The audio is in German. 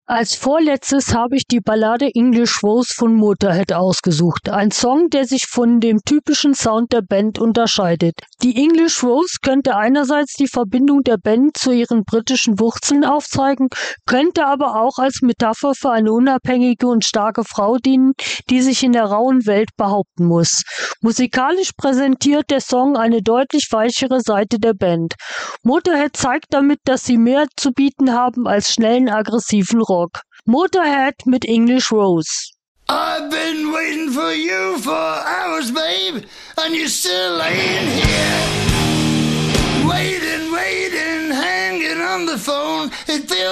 Als vorletztes habe ich die Ballade English Rose von Motorhead ausgesucht. Ein Song, der sich von dem typischen Sound der Band unterscheidet. Die English Rose könnte einerseits die Verbindung der Band zu ihren britischen Wurzeln aufzeigen, könnte aber auch als Metapher für eine unabhängige und starke Frau dienen, die sich in der rauen Welt behaupten muss. Musikalisch präsentiert der Song eine deutlich weichere Seite der Band. Motorhead zeigt damit, dass sie mehr zu bieten haben als schnellen, aggressiven Rock. Motorhead mit English Rose. I've been waiting for you for hours, babe, and you're still laying here. Waiting, hanging on the phone. It feels